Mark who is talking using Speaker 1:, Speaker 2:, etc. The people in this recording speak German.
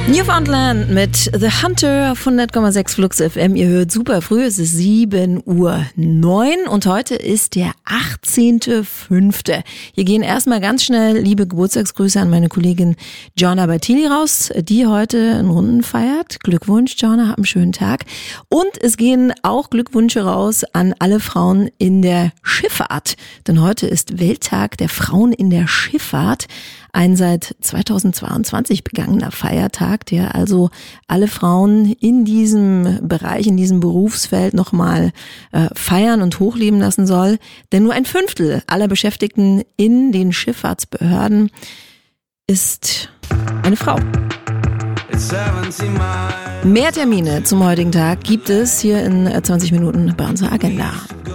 Speaker 1: Newfoundland mit The Hunter auf 100,6 Flux FM. Ihr hört super früh, es ist 7:09 Uhr und heute ist der 18.05. Hier gehen erstmal ganz schnell liebe Geburtstagsgrüße an meine Kollegin Gianna Bartili raus, die heute einen Runden feiert. Glückwunsch, Gianna, hab einen schönen Tag. Und es gehen auch Glückwünsche raus an alle Frauen in der Schifffahrt, denn heute ist Welttag der Frauen in der Schifffahrt. Ein seit 2022 begangener Feiertag, der also alle Frauen in diesem Bereich, in diesem Berufsfeld nochmal feiern und hochleben lassen soll. Denn nur 1/5 aller Beschäftigten in den Schifffahrtsbehörden ist eine Frau. Mehr Termine zum heutigen Tag gibt es hier in 20 Minuten bei unserer Agenda.